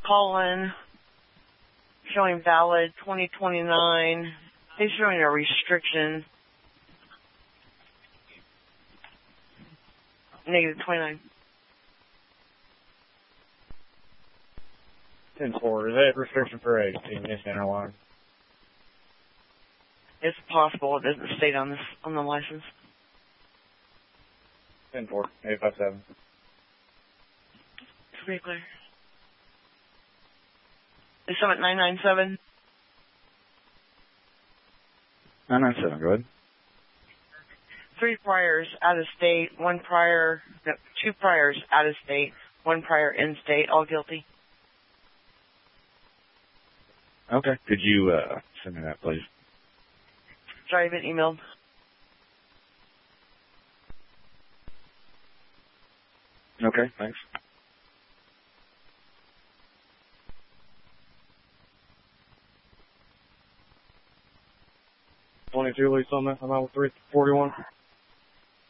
Colin, showing valid 2029. He's showing a restriction. Negative 29. 10-4. Is that restriction for a center line? It's possible. It doesn't state on the license. 10-4. 857. It's pretty clear. Is Summit 997? 997, go ahead. 3 priors out of state, 2 priors out of state, 1 prior in state, all guilty. Okay. Could you send me that, please? Sorry, I've been emailed. Okay, thanks. 22 lease on that. I'm out with 341.